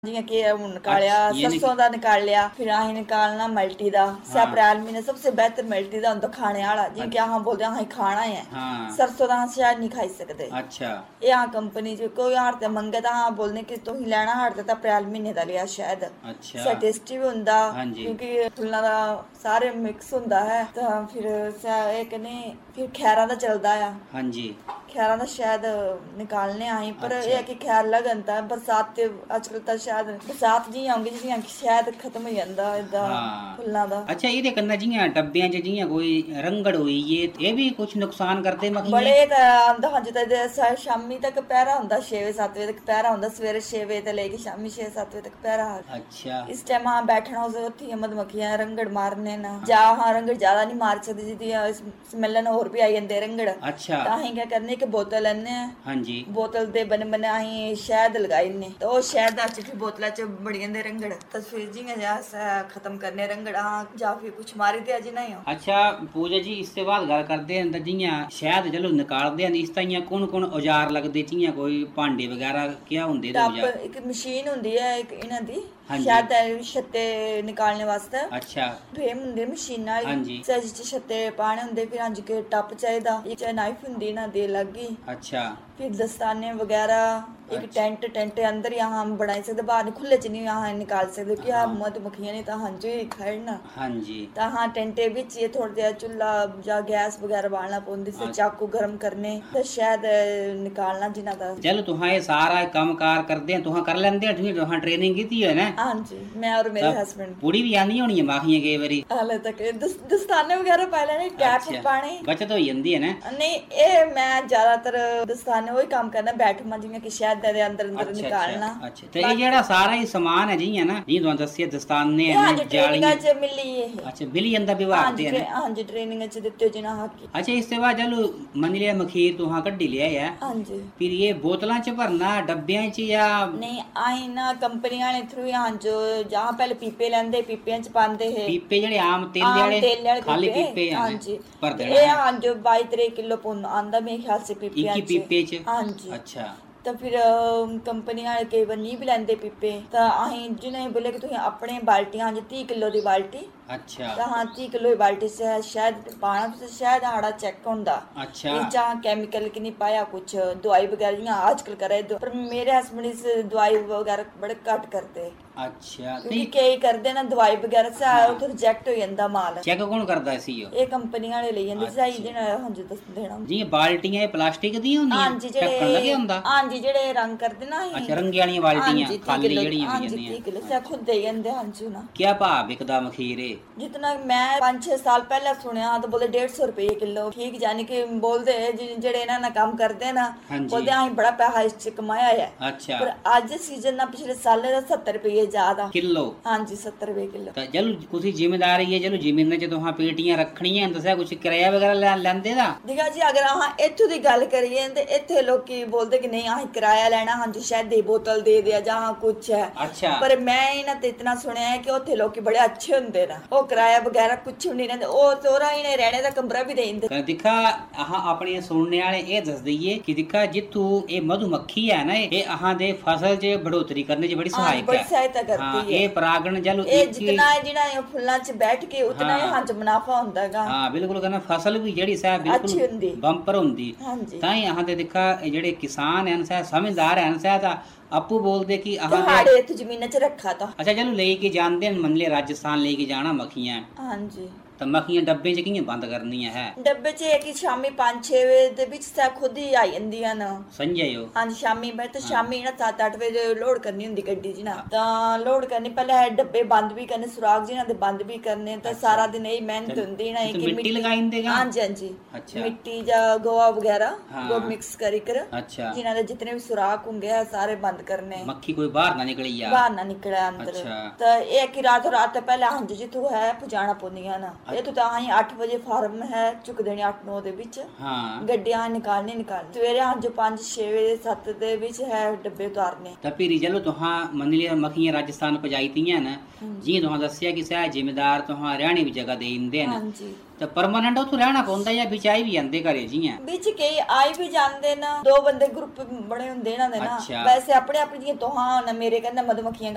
जियां कि हून निकालिया सरसों दा निकाल लिया, फिर असें निकालना मल्टी दा। अप्रैल महीने सबसे बेहतर मल्टी दा होंदा खाने वाला, जियां कि अस बोलदे असें खाना है। सरसों दा अस शायद नहीं खाई सकदे। अच्छा ये अस कंपनी च कोई हाड़ ते मंगे तां अस बोलने कि तुसीं लैना हाड़ ते अप्रैल महीने दा लिया शायद। अच्छा टेस्टी भी होंदा क्योंकि फुल्लां दा सारे मिक्स होंदा है। तां फिर एह् कन्नै फिर खैरा दा चलदा आ। हां जी खैरा दा शायद निकालने असें, पर एह् है कि खैर लगन तां बरसात ते अजकल तां शायद बरसात जियां होंगी जियां शायद खत्म हो जांदा एदा फुल्लां दा। अच्छा ਇਹਦੇ कन्नै जियां डब्बियां च जियां कोई रंगड़ होई ये भी कुछ नुकसान करदे मक्खियां? बड़े तां आंदा हां जिद्दां शामी तक पैरा होंदा, 6 बजे 7 बजे तक पैरा होंदा, सवेरे 6 बजे ते लेके शामी 6 7 बजे तक पैरा। अच्छा इस टाइम हाँ बैठना उस उत्थे मधुमक्खियां रंगड़ मारने ना जा। हाँ रंगड़ ज्यादा नहीं मार सकदी, जिद्दी स्मैलन होर भी आई जंदे रंगड़। अच्छा तां असीं क्या करने कि बोतल लैने आ। हां जी बोतल दे बने बने असीं शहद लगाई ने, तो ओह शहद च फिर बोतला च बड़ी जंदे रंगड़। तो फिर जियां अस खत्म करने रंगड़ हाँ जां फिर कुछ मारी दे जिन्ना ही। अच्छा पूजा जी इसके बाद गल करदे हैं तां जियां शहद चलो निकालदे हैं इस ताइयां कौन औजार लगदे, जियां कोई भांडे वगैरह क्या हुंदे ते औजार? एक मशीन हुंदी है एक इन्हां दी शहद छत्ते निकालने वास्ते। अच्छा फ्रेम हुंदे मशीनां वाली, सज च छत्ते पाने हुंदे, फिर अंज के टप चाहिदा, एक नाइफ हुंदी इन्हां दी लगी। अच्छा फिर दस्ताने वगैरह, एक टेंट अंदर ही हम बनाई सकदे, बाहर खुले च नहीं यहाँ निकाल सकदे कि मधुमक्खियां नहीं तां हंज ही खाना। हां जी तां हाँ टेंटे विच ये थोड़ा देर चुल्ला या गैस वगैरह बालना पौंदी, फिर चाकू गर्म करने ते शहद निकालना जिन्ना दा। चलो तुहां ये सारा कामकार करदे हैं, तुहां कर लैंदे हो, तुहां ट्रेनिंग कीती है ना? हां जी मैं और मेरे हस्बैंड। पूरी भी आनी होनी है माखियां कई बारी? हाले तक दस्ताने वगैरह पा लेने, कैप पाने, बचत हो जांदी है ना? नहीं ए मैं ज्यादातर दस्ताने वही काम करना, बैठमा जियां कि शहद दे अंदर निकालना। अच्छा ते ये जेड़ा सारा ही सामान है जियां ना जियां तुहां दस्सिया दस्ताने हैं जालियां च मिली है। अच्छा मिली जंदा विभाग दे है? हां जी ट्रेनिंग च दित्ते जिना हक। अच्छा इसके बाद चलो मन लिया मखीर तुहां कड्डी लिया है। हां जी फिर ये बोतलां च भरना डब्बियां च या नहीं? आई ना कंपनी वाले थ्रू हां जो जहां पहले पीपे लेंदे पीपियां च पांदे है, पीपे जेड़े आम तेल वाले खाली पीपे हैं। हां जी भर देना ये हां जो 22-23 किलो पुन आंदा मेरे ख्याल से पीपियां च, पीपे च। हां जी अच्छा तो फिर कंपनी वाले कई बार नहीं भी लैंदे पीपे, तो असें जिन्हें बोले कि तुसीं अपने बाल्टियां 30 किलो दी बाल्टी। अच्छा तो हाँ 30 किलो दी बाल्टी से शहद पाना, तो शहद साढ़ा चेक होंदा। अच्छा जहाँ केमिकल की नहीं पाया कुछ दवाई वगैरह जियां आजकल करे, पर मेरे हस्बैंड इस दवाई वगैरह बड़े घट करते। अच्छा क्योंकि कई करदे ना दवाई वगैरह से उत्थे रिजेक्ट हो जांदा माल। चेक कौन करदा इसी? ये कंपनी वाले ले जांदे, सही देना हां जी दस देना जी। बाल्टियां प्लास्टिक दी होंदियां? हां जी ढक्कन लगे हुंदा? हां जी जेड़े रंग करदे ना। अच्छा रंगे वाली बाल्टियां खाली जेड़ियां भी जंदियां? ठीक है से खुद दे जांदे। हां जी ना क्या भाव बिकदा मखीर? जितना मैं 5-6 साल पहले सुनया तो बोले 150 रुपए किलो, ठीक जानी कि बोलदे जेड़े इन्हां ना काम करदे ना बोलदे अहीं बड़ा पैसा इस च कमाया है। अच्छा पर आज सीजन ना पिछले साले दा 70 रुपए ज्यादा किलो। हां जी 70 रुपए किलो। तो चलो कुछ जिम्मेदारी है, चलो जमीन च तुहां पेटियां रखणियां दस्या कुछ किराया वगैरह लैंदे दा? देखा जी अगर अहां इत्थों दी गल करिए ते इत्थे लोकी बोलदे कि नहीं अहीं किराया लेना, हां जी शहद दी बोतल दे दिया जहां कुछ है। अच्छा पर मैं इन्हां ते इतना सुनया है कि उत्थे लोकी बड़े अच्छे हुंदे ना, ओ किराया वगैरह कुछ भी नहीं लेंदे, ओ तोरा इन्हें रहने दा कमरा भी दे दिंदे। दिखा अहां अपने सुनने वाले ए दस दईए कि दिखा जित्थू ए मधुमक्खी है ना ये अहां दे फसल च बढ़ोतरी करने च बड़ी सहायक है, बड़ी सहायता करदी है। ये परागण चलो जितना जिना फुल्लां च बैठ के उतना ही हां च मुनाफा हुंदा गा। हां बिल्कुल कहना फसल भी जेड़ी सा बिल्कुल बंपर हुंदी। तां ही अहां ते दिखा जेड़े किसान हैं सा समझदार हैं सा ता आपू बोलदे कि अहां साडे इत्थे जमीन च रखा ता। अच्छा चलो लेके जांदे मन ले राजस्थान लेके जाना मक्खियां। हां जी तो मक्खियां डब्बे च कियां बंद करनियां है? डब्बे च एक शामी 5-6 बजे दे विच सा खुद ही आई जंदियां ना संजय हो। हां जी शामी मैं तो शामी ना 7-8 बजे लोड करनी हुंदी गड्डी जी ना, तां लोड करनी पहले डब्बे बंद भी करने, सुराग जी ना दे बंद भी करने, तो सारा दिन यही मेहनत हुंदी ना कि मिट्टी लगाई देगा। हां जी हां जी अच्छा मिट्टी जा गोवा वगैरह वो मिक्स करी कर। अच्छा जिना दे जितने भी सुराग होंगे सारे बंद करने, मक्खी कोई बाहर ना निकली या बाहर ना निकले अंदर। तो एक ही रातों रात पहले हां जी जिथू है पुजाना पौंदियां ना, ये तो अहीं 8 बजे फार्म है चुक देने 8-9 दे विच। हां गड्डियां निकालने सवेरे हां जो 5-6 बजे 7 दे विच है डब्बे उतारने। तो फिर चलो तुहां मन लिया मक्खियां राजस्थान पजाईतियां ना, जियां तुहां दस्सिया कि सह जिम्मेदार तुहां रहने भी जगह दे दिंदे न। हां जी तो परमानेंट उथों रहना पौंदा या बिच आई भी जांदे घरे जियां? बिच कई आई भी जांदे ना, 2 बंदे ग्रुप बने हुंदे ना दे ना। वैसे अपने अपनी जियां तुहां मेरे कहंदे मधुमक्खियां